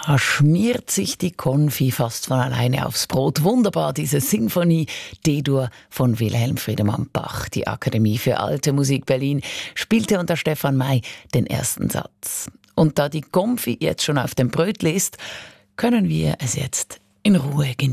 Da schmiert sich die Konfi fast von alleine aufs Brot. Wunderbar, diese Sinfonie D-Dur von Wilhelm Friedemann Bach. Die Akademie für Alte Musik Berlin spielte unter Stefan May den ersten Satz. Und da die Konfi jetzt schon auf dem Brötli ist, können wir es jetzt in Ruhe genießen.